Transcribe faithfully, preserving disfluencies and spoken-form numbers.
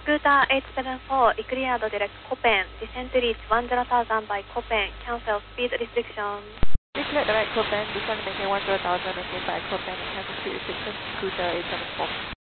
Scooter eight seven four, cleared direct Copen. Descent reach one zero thousand by Copen. Cancel speed restriction. Declare direct Copen. Descent maintain one zero thousand, maintain by Copen. Cancel speed restriction. Scooter eight seven four.